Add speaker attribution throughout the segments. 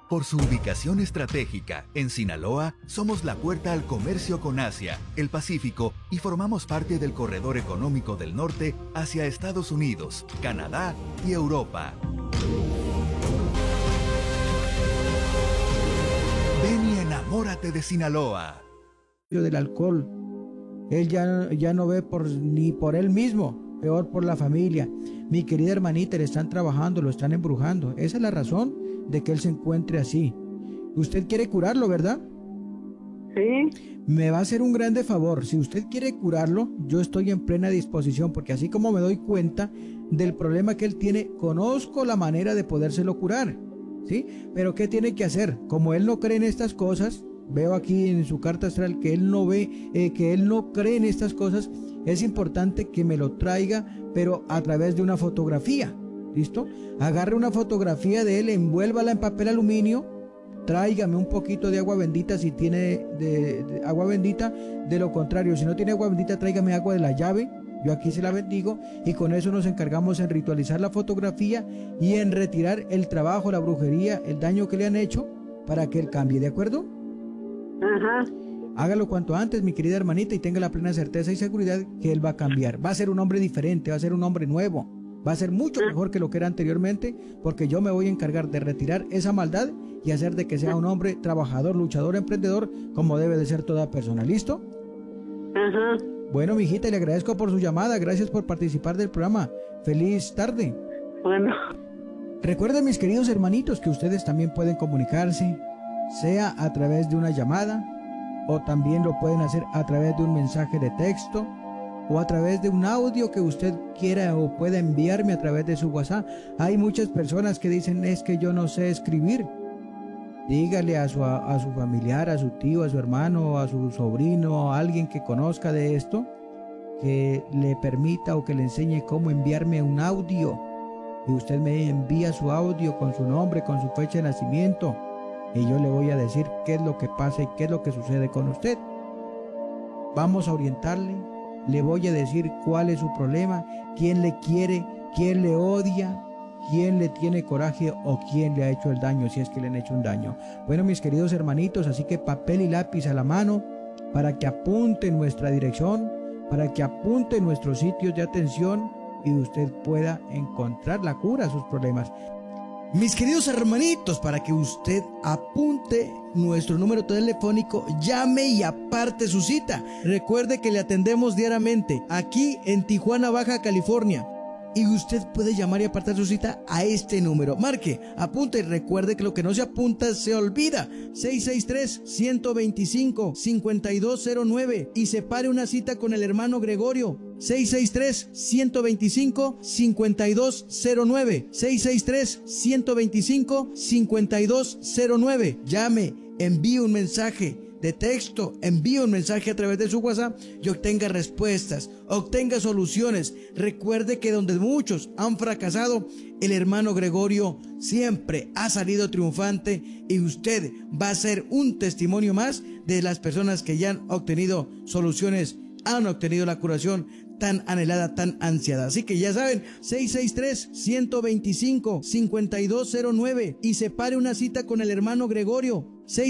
Speaker 1: Por su ubicación estratégica, en Sinaloa, somos la puerta al comercio con Asia, el Pacífico y formamos parte del corredor económico del norte hacia Estados Unidos, Canadá y Europa. Ven y enamórate de Sinaloa.
Speaker 2: Del alcohol, él ya no ve ni por él mismo, peor por la familia. Mi querida hermanita, le están trabajando, lo están embrujando. Esa es la razón de que él se encuentre así. Usted quiere curarlo, ¿verdad?
Speaker 3: Sí.
Speaker 2: Me va a hacer un grande favor. Si usted quiere curarlo, yo estoy en plena disposición, porque así como me doy cuenta del problema que él tiene, conozco la manera de podérselo curar, ¿sí? Pero ¿qué tiene que hacer? Como él no cree en estas cosas, veo aquí en su carta astral que él no ve, que él no cree en estas cosas, es importante que me lo traiga, pero a través de una fotografía. ¿Listo? Agarre una fotografía de él, envuélvala en papel aluminio, tráigame un poquito de agua bendita si tiene de agua bendita, de lo contrario, si no tiene agua bendita, tráigame agua de la llave, yo aquí se la bendigo, y con eso nos encargamos en ritualizar la fotografía y en retirar el trabajo, la brujería, el daño que le han hecho, para que él cambie, ¿de acuerdo?
Speaker 3: Ajá.
Speaker 2: Hágalo cuanto antes, mi querida hermanita, y tenga la plena certeza y seguridad que él va a cambiar, va a ser un hombre diferente, va a ser un hombre nuevo. Va a ser mucho mejor que lo que era anteriormente, porque yo me voy a encargar de retirar esa maldad y hacer de que sea un hombre trabajador, luchador, emprendedor, como debe de ser toda persona. ¿Listo?
Speaker 3: Ajá.
Speaker 2: Bueno, mijita, le agradezco por su llamada. Gracias por participar del programa. Feliz tarde.
Speaker 3: Bueno.
Speaker 2: Recuerden, mis queridos hermanitos, que ustedes también pueden comunicarse, sea a través de una llamada, o también lo pueden hacer a través de un mensaje de texto, o a través de un audio que usted quiera o pueda enviarme a través de su WhatsApp. Hay muchas personas que dicen, es que yo no sé escribir. Dígale a su familiar, a su tío, a su hermano, a su sobrino, a alguien que conozca de esto, que le permita o que le enseñe cómo enviarme un audio. Y usted me envía su audio con su nombre, con su fecha de nacimiento, y yo le voy a decir qué es lo que pasa y qué es lo que sucede con usted. Vamos a orientarle. Le voy a decir cuál es su problema, quién le quiere, quién le odia, quién le tiene coraje o quién le ha hecho el daño, si es que le han hecho un daño. Bueno, mis queridos hermanitos, así que papel y lápiz a la mano para que apunte nuestra dirección, para que apunte nuestros sitios de atención y usted pueda encontrar la cura a sus problemas. Mis queridos hermanitos, para que usted apunte nuestro número telefónico, llame y aparte su cita. Recuerde que le atendemos diariamente aquí en Tijuana, Baja California. Y usted puede llamar y apartar su cita a este número. Marque, apunte y recuerde que lo que no se apunta se olvida. 663-125-5209 y separe una cita con el hermano Gregorio. 663-125-5209. 663-125-5209. Llame, envíe un mensaje de texto, envíe un mensaje a través de su WhatsApp y obtenga respuestas, obtenga soluciones. Recuerde que donde muchos han fracasado, el hermano Gregorio siempre ha salido triunfante y usted va a ser un testimonio más de las personas que ya han obtenido soluciones, han obtenido la curación tan anhelada, tan ansiada. Así que ya saben, 663-125-5209 y separe una cita con el hermano Gregorio.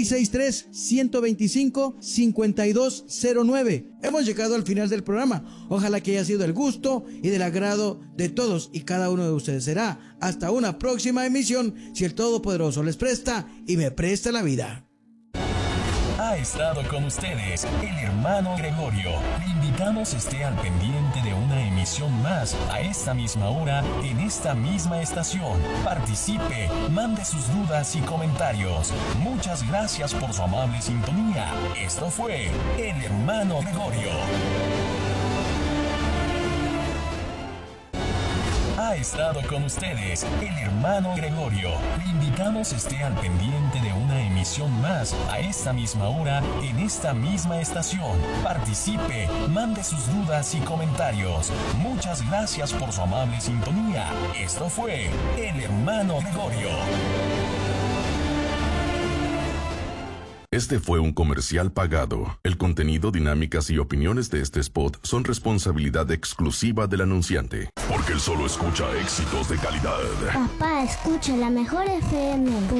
Speaker 2: 663-125-5209. Hemos llegado al final del programa. Ojalá que haya sido del gusto y del agrado de todos y cada uno de ustedes. Será hasta una próxima emisión, si el Todopoderoso les presta y me presta la vida.
Speaker 4: Ha estado con ustedes el hermano Gregorio. Le invitamos esté al pendiente de una emisión más a esta misma hora en esta misma estación. Participe, mande sus dudas y comentarios. Muchas gracias por su amable sintonía. Esto fue el hermano Gregorio. Ha estado con ustedes el hermano Gregorio. Le invitamos esté al pendiente de una emisión más a esta misma hora en esta misma estación. Participe, mande sus dudas y comentarios. Muchas gracias por su amable sintonía. Esto fue el hermano Gregorio.
Speaker 5: Este fue un comercial pagado. El contenido, dinámicas y opiniones de este spot son responsabilidad exclusiva del anunciante. Porque él solo escucha éxitos de calidad.
Speaker 6: Papá, escucha la mejor FM.